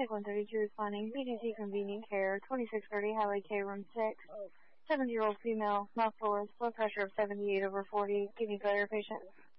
Clinic 132 responding. BGC Convenient Care, 2630 Highway K, Room 6. 70-year-old female, mouth full, blood pressure of 78/40, kidney failure patient.